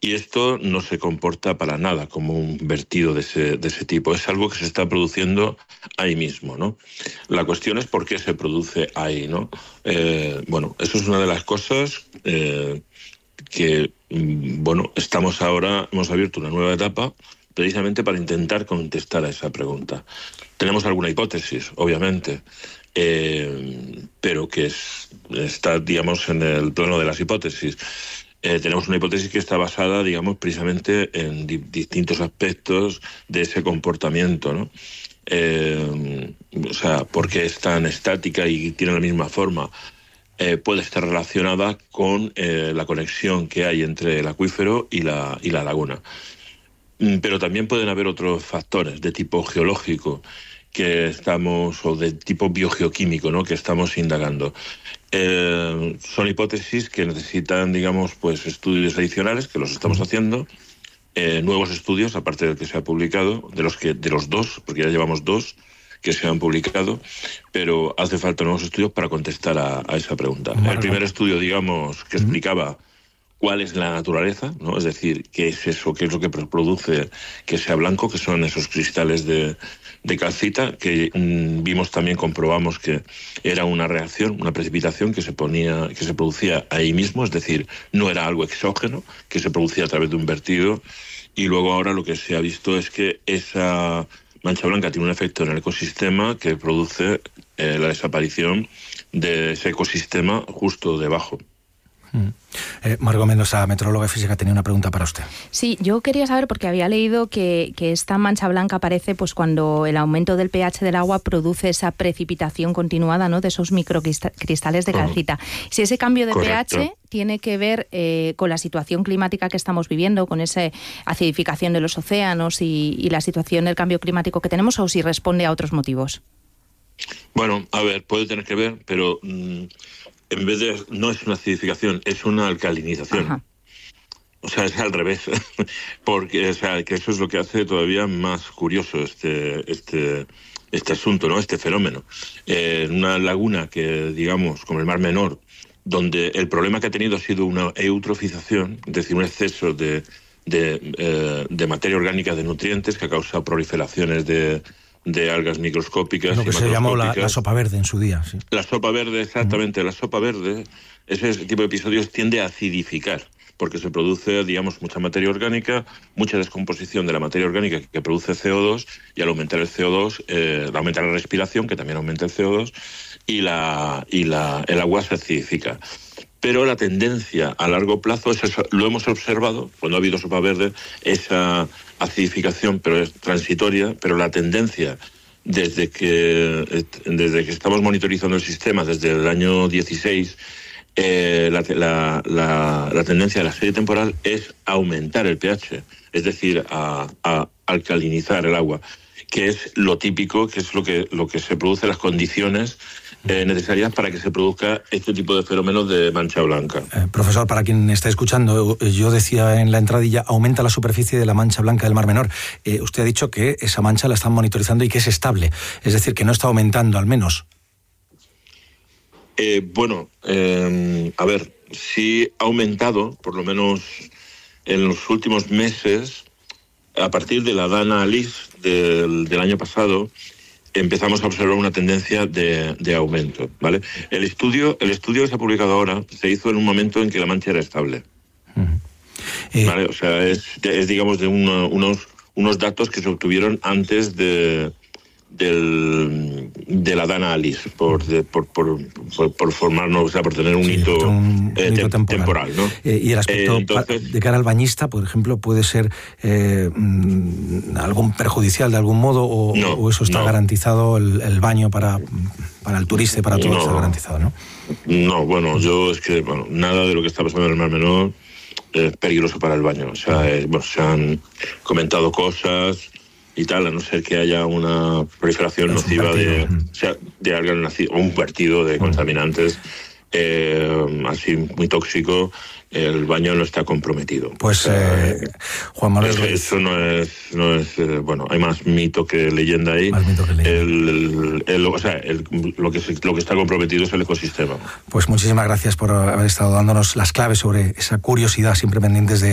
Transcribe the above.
Y esto no se comporta para nada como un vertido de ese tipo. Es algo que se está produciendo ahí mismo, ¿no? La cuestión es por qué se produce ahí, ¿no? Bueno, eso es una de las cosas que, bueno, hemos abierto una nueva etapa precisamente para intentar contestar a esa pregunta. Tenemos alguna hipótesis, obviamente, pero que está, digamos, en el plano de las hipótesis. Tenemos una hipótesis que está basada, digamos, precisamente en distintos aspectos de ese comportamiento, ¿no? O sea, ¿por qué es tan estática y tiene la misma forma? Puede estar relacionada con la conexión que hay entre el acuífero y la laguna. Pero también pueden haber otros factores de tipo geológico o de tipo biogeoquímico, ¿no?, que estamos indagando. Son hipótesis que necesitan, digamos, pues estudios adicionales, que los estamos haciendo, nuevos estudios, aparte del que se ha publicado, de los dos, porque ya llevamos 2 que se han publicado, pero hace falta nuevos estudios para contestar a esa pregunta. El primer estudio, digamos, que explicaba cuál es la naturaleza, ¿no? Es decir, qué es eso, qué es lo que produce que sea blanco, que son esos cristales de calcita, que comprobamos que era una reacción, una precipitación que se producía ahí mismo, es decir, no era algo exógeno, que se producía a través de un vertido. Y luego ahora lo que se ha visto es que esa mancha blanca tiene un efecto en el ecosistema que produce la desaparición de ese ecosistema justo debajo. Margot Mendoza, meteoróloga y física, tenía una pregunta para usted. Sí, yo quería saber, porque había leído que esta mancha blanca aparece pues cuando el aumento del pH del agua produce esa precipitación continuada, ¿no?, de esos microcristales de calcita. Si ese cambio de Correcto. pH tiene que ver con la situación climática que estamos viviendo, con esa acidificación de los océanos y la situación del cambio climático que tenemos, o si responde a otros motivos. Bueno, a ver, puede tener que ver, pero en vez de, no es una acidificación, es una alcalinización. Ajá. O sea, es al revés, porque, o sea, que eso es lo que hace todavía más curioso este asunto, ¿no?, este fenómeno. Una laguna que, digamos, como el Mar Menor, donde el problema que ha tenido ha sido una eutrofización, es decir, un exceso de materia orgánica, de nutrientes, que ha causado proliferaciones de algas microscópicas. Lo que se llamó la sopa verde en su día. Sí. La sopa verde, exactamente. La sopa verde, ese tipo de episodios tiende a acidificar, porque se produce, digamos, mucha materia orgánica, mucha descomposición de la materia orgánica que produce CO2, y al aumentar el CO2, aumenta la respiración, que también aumenta el CO2, y el agua se acidifica. Pero la tendencia a largo plazo, lo hemos observado cuando ha habido sopa verde, esa acidificación, pero es transitoria, pero la tendencia desde que estamos monitorizando el sistema desde el año 16, la tendencia de la serie temporal es aumentar el pH, es decir, a alcalinizar el agua, que es lo típico, que es lo que se produce, las condiciones necesarias para que se produzca este tipo de fenómenos de mancha blanca. Profesor, para quien está escuchando, yo decía en la entradilla, aumenta la superficie de la mancha blanca del Mar Menor. Usted ha dicho que esa mancha la están monitorizando y que es estable, es decir, que no está aumentando al menos. A ver, sí ha aumentado, por lo menos en los últimos meses, a partir de la Dana Alice del año pasado, empezamos a observar una tendencia de aumento, ¿vale? El estudio que se ha publicado ahora se hizo en un momento en que la mancha era estable. ¿Vale? O sea, es digamos, de unos datos que se obtuvieron antes de la Dana Alice, por formarnos, o sea, por tener un hito temporal, ¿no? Y el aspecto de cara al bañista, por ejemplo, puede ser algún perjudicial de algún modo, o eso está garantizado, el baño para el turista y para todos está garantizado, ¿no? No, bueno, nada de lo que está pasando en el Mar Menor es peligroso para el baño. O sea, se han comentado cosas y tal, a no ser que haya una proliferación nociva de algas nacidas, o un vertido de contaminantes así muy tóxico, el baño no está comprometido. Pues Juan Manuel, eso no es hay más mito que leyenda ahí. Más mito que leyenda. Lo que está comprometido es el ecosistema. Pues muchísimas gracias por haber estado dándonos las claves sobre esa curiosidad siempre pendientes de